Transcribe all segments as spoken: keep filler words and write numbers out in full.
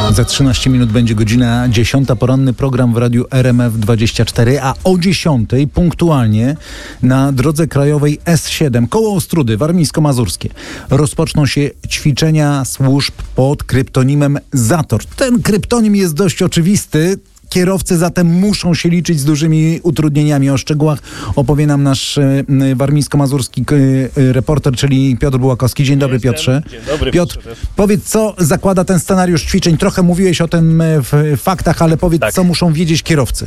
Za trzynaście minut będzie godzina dziesiąta. Poranny program w radiu R M F dwadzieścia cztery, a o dziesiątej punktualnie na drodze krajowej S siedem koło Ostródy, warmińsko-mazurskie, rozpoczną się ćwiczenia służb pod kryptonimem Zator. Ten kryptonim jest dość oczywisty. Kierowcy zatem muszą się liczyć z dużymi utrudnieniami. O szczegółach opowie nam nasz y, warmińsko-mazurski y, reporter, czyli Piotr Bułakowski. Dzień dobry, Piotrze. Dzień dobry, Piotr, Piotrze. powiedz, co zakłada ten scenariusz ćwiczeń? Trochę mówiłeś o tym w faktach, ale powiedz, Tak. co muszą wiedzieć kierowcy.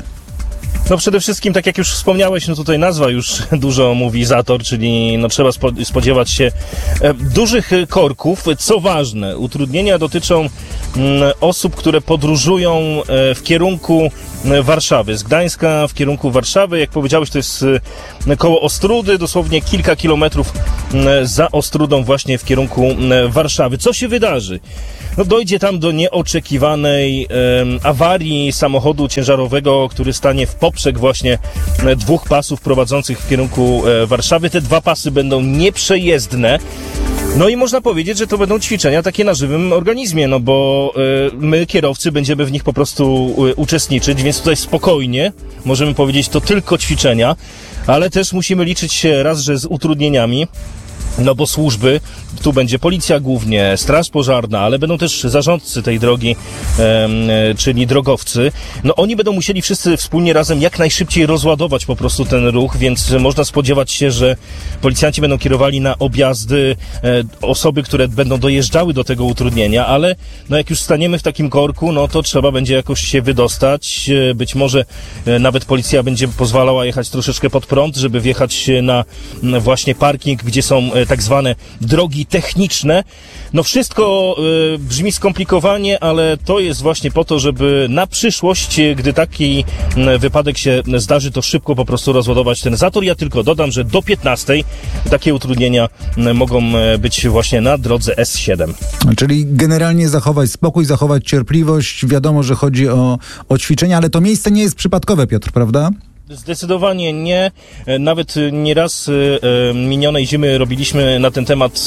No przede wszystkim, tak jak już wspomniałeś, no tutaj nazwa już dużo mówi, Zator, czyli no trzeba spo- spodziewać się e, dużych korków. Co ważne, utrudnienia dotyczą mm, osób, które podróżują e, w kierunku e, Warszawy. Z Gdańska w kierunku Warszawy, jak powiedziałeś, to jest e, koło Ostródy, dosłownie kilka kilometrów e, za Ostródą właśnie w kierunku e, Warszawy. Co się wydarzy? No dojdzie tam do nieoczekiwanej e, awarii samochodu ciężarowego, który stanie w poprzek właśnie e, dwóch pasów prowadzących w kierunku e, Warszawy. Te dwa pasy będą nieprzejezdne. No i można powiedzieć, że to będą ćwiczenia takie na żywym organizmie, no bo e, my, kierowcy, będziemy w nich po prostu e, uczestniczyć, więc tutaj spokojnie możemy powiedzieć, to tylko ćwiczenia, ale też musimy liczyć się raz, że z utrudnieniami. No bo służby, tu będzie policja głównie, straż pożarna, ale będą też zarządcy tej drogi, e, czyli drogowcy. No oni będą musieli wszyscy wspólnie razem jak najszybciej rozładować po prostu ten ruch, więc można spodziewać się, że policjanci będą kierowali na objazdy e, osoby, które będą dojeżdżały do tego utrudnienia, ale no jak już staniemy w takim korku, no to trzeba będzie jakoś się wydostać. E, być może e, nawet policja będzie pozwalała jechać troszeczkę pod prąd, żeby wjechać na m, właśnie parking, gdzie są e, tak zwane drogi techniczne. No wszystko y, brzmi skomplikowanie, ale to jest właśnie po to, żeby na przyszłość, gdy taki y, wypadek się zdarzy, to szybko po prostu rozładować ten Zator. Ja tylko dodam, że do piętnastej takie utrudnienia y, mogą y, być właśnie na drodze S siedem. Czyli generalnie zachować spokój, zachować cierpliwość. Wiadomo, że chodzi o, o ćwiczenia, ale to miejsce nie jest przypadkowe, Piotr, prawda? Zdecydowanie nie. Nawet nieraz minionej zimy robiliśmy na ten temat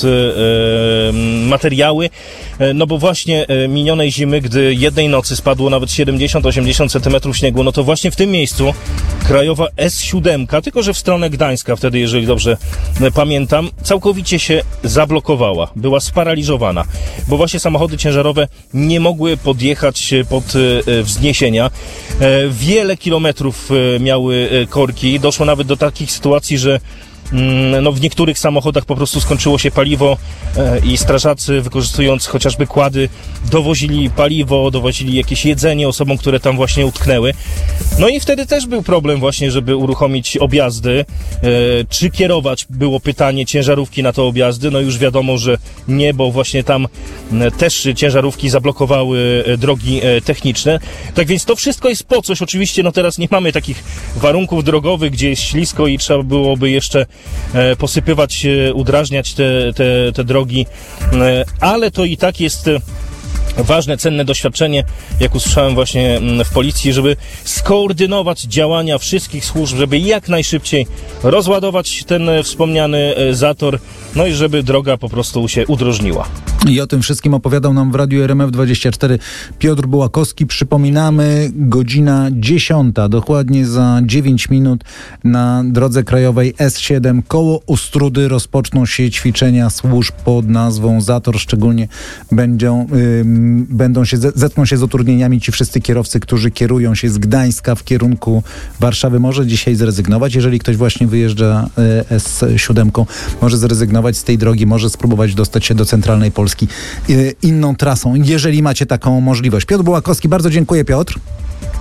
materiały, no bo właśnie minionej zimy, gdy jednej nocy spadło nawet siedemdziesiąt osiemdziesiąt centymetrów śniegu, no to właśnie w tym miejscu krajowa S siedem, tylko że w stronę Gdańska wtedy, jeżeli dobrze pamiętam, całkowicie się zablokowała, była sparaliżowana, bo właśnie samochody ciężarowe nie mogły podjechać pod wzniesienia. Wiele kilometrów miały korki. Doszło nawet do takich sytuacji, że no, w niektórych samochodach po prostu skończyło się paliwo i strażacy, wykorzystując chociażby kłady, dowozili paliwo, dowozili jakieś jedzenie osobom, które tam właśnie utknęły. No i wtedy też był problem właśnie, żeby uruchomić objazdy. Czy kierować, było pytanie, ciężarówki na te objazdy? No już wiadomo, że nie, bo właśnie tam też ciężarówki zablokowały drogi techniczne. Tak więc to wszystko jest po coś. Oczywiście no teraz nie mamy takich warunków drogowych, gdzie jest ślisko i trzeba byłoby jeszcze posypywać, udrażniać te, te, te drogi, ale to i tak jest ważne, cenne doświadczenie, jak usłyszałem właśnie w policji, żeby skoordynować działania wszystkich służb, żeby jak najszybciej rozładować ten wspomniany Zator, no i żeby droga po prostu się udrożniła. I o tym wszystkim opowiadał nam w radiu R M F dwadzieścia cztery Piotr Bułakowski. Przypominamy, godzina dziesiąta, dokładnie za dziewięć minut na drodze krajowej S siedem koło Ostródy rozpoczną się ćwiczenia służb pod nazwą Zator. Szczególnie będą, yy, będą się, zetkną się z utrudnieniami ci wszyscy kierowcy, którzy kierują się z Gdańska w kierunku Warszawy. Może dzisiaj zrezygnować, jeżeli ktoś właśnie wyjeżdża yy, S siedem, może zrezygnować z tej drogi, może spróbować dostać się do centralnej Polski inną trasą, jeżeli macie taką możliwość. Piotr Bułakowski, bardzo dziękuję, Piotr.